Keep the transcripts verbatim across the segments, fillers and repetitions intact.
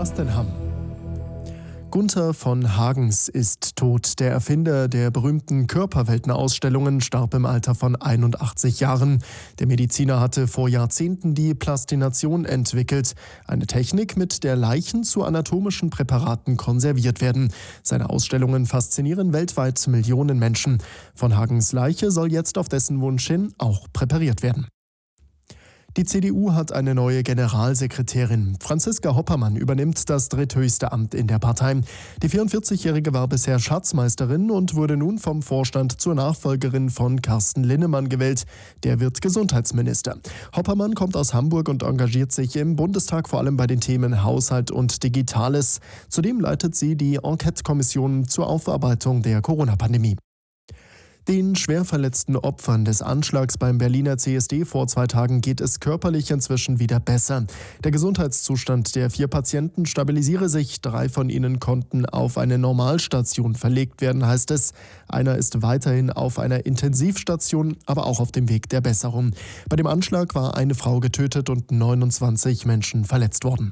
Sebastian Hamm. Gunther von Hagens ist tot. Der Erfinder der berühmten Körperweltenausstellungen starb im Alter von einundachtzig Jahren. Der Mediziner hatte vor Jahrzehnten die Plastination entwickelt, eine Technik, mit der Leichen zu anatomischen Präparaten konserviert werden. Seine Ausstellungen faszinieren weltweit Millionen Menschen. Von Hagens Leiche soll jetzt auf dessen Wunsch hin auch präpariert werden. Die C D U hat eine neue Generalsekretärin. Franziska Hoppermann übernimmt das dritthöchste Amt in der Partei. Die vierundvierzigjährige war bisher Schatzmeisterin und wurde nun vom Vorstand zur Nachfolgerin von Carsten Linnemann gewählt. Der wird Gesundheitsminister. Hoppermann kommt aus Hamburg und engagiert sich im Bundestag vor allem bei den Themen Haushalt und Digitales. Zudem leitet sie die Enquete-Kommission zur Aufarbeitung der Corona-Pandemie. Den schwer verletzten Opfern des Anschlags beim Berliner C S D vor zwei Tagen geht es körperlich inzwischen wieder besser. Der Gesundheitszustand der vier Patienten stabilisiere sich. Drei von ihnen konnten auf eine Normalstation verlegt werden, heißt es. Einer ist weiterhin auf einer Intensivstation, aber auch auf dem Weg der Besserung. Bei dem Anschlag war eine Frau getötet und neunundzwanzig Menschen verletzt worden.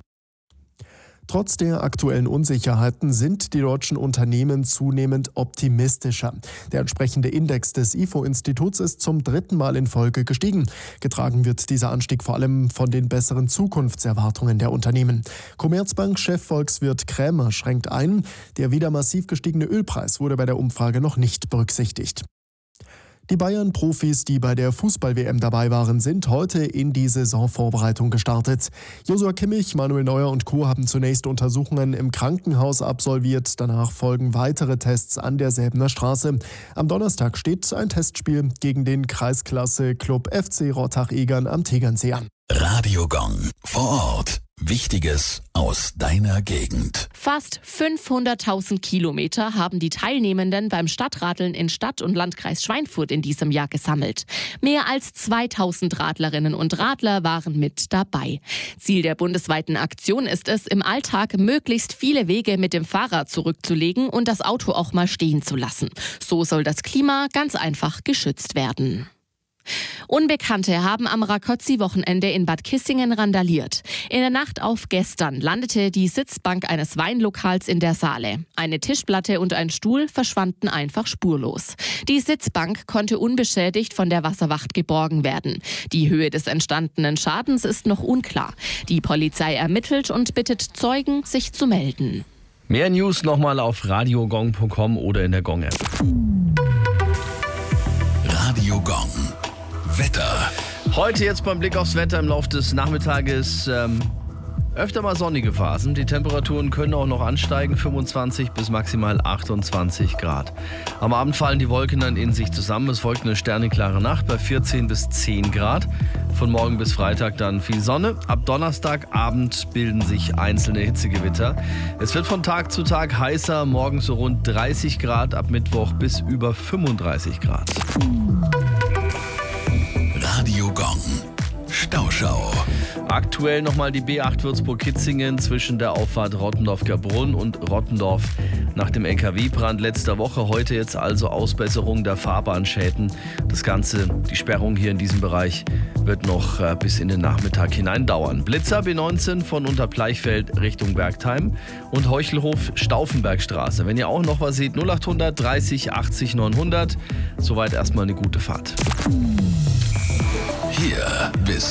Trotz der aktuellen Unsicherheiten sind die deutschen Unternehmen zunehmend optimistischer. Der entsprechende Index des I F O-Instituts ist zum dritten Mal in Folge gestiegen. Getragen wird dieser Anstieg vor allem von den besseren Zukunftserwartungen der Unternehmen. Commerzbank-Chef Volkswirt Krämer schränkt ein, der wieder massiv gestiegene Ölpreis wurde bei der Umfrage noch nicht berücksichtigt. Die Bayern-Profis, die bei der Fußball-W M dabei waren, sind heute in die Saisonvorbereitung gestartet. Joshua Kimmich, Manuel Neuer und Co. haben zunächst Untersuchungen im Krankenhaus absolviert. Danach folgen weitere Tests an der Säbener Straße. Am Donnerstag steht ein Testspiel gegen den Kreisklasse-Club F C Rottach-Egern am Tegernsee an. Radio Gong vor Ort. Wichtiges aus deiner Gegend. Fast fünfhunderttausend Kilometer haben die Teilnehmenden beim Stadtradeln in Stadt- und Landkreis Schweinfurt in diesem Jahr gesammelt. Mehr als zweitausend Radlerinnen und Radler waren mit dabei. Ziel der bundesweiten Aktion ist es, im Alltag möglichst viele Wege mit dem Fahrrad zurückzulegen und das Auto auch mal stehen zu lassen. So soll das Klima ganz einfach geschützt werden. Unbekannte haben am Rákóczi-Wochenende in Bad Kissingen randaliert. In der Nacht auf gestern landete die Sitzbank eines Weinlokals in der Saale. Eine Tischplatte und ein Stuhl verschwanden einfach spurlos. Die Sitzbank konnte unbeschädigt von der Wasserwacht geborgen werden. Die Höhe des entstandenen Schadens ist noch unklar. Die Polizei ermittelt und bittet Zeugen, sich zu melden. Mehr News nochmal auf radiogong punkt com oder in der Gong-App. Radio Gong. Wetter. Heute jetzt beim Blick aufs Wetter im Laufe des Nachmittages ähm, öfter mal sonnige Phasen. Die Temperaturen können auch noch ansteigen, fünfundzwanzig bis maximal achtundzwanzig Grad. Am Abend fallen die Wolken dann in sich zusammen. Es folgt eine sternenklare Nacht bei vierzehn bis zehn Grad. Von morgen bis Freitag dann viel Sonne. Ab Donnerstagabend bilden sich einzelne Hitzegewitter. Es wird von Tag zu Tag heißer, morgens so rund dreißig Grad, ab Mittwoch bis über fünfunddreißig Grad. Radio Gong. Stauschau. Aktuell nochmal die B acht Würzburg-Kitzingen zwischen der Auffahrt Rottendorf-Gabrunn und Rottendorf nach dem L K W-Brand letzter Woche. Heute jetzt also Ausbesserung der Fahrbahnschäden. Das Ganze, die Sperrung hier in diesem Bereich, wird noch äh, bis in den Nachmittag hinein dauern. Blitzer B neunzehn von Unterbleichfeld Richtung Bergheim und Heuchelhof-Stauffenbergstraße. Wenn ihr auch noch was seht, null acht hundert dreißig achtzig neunhundert. Soweit erstmal eine gute Fahrt. Hier bis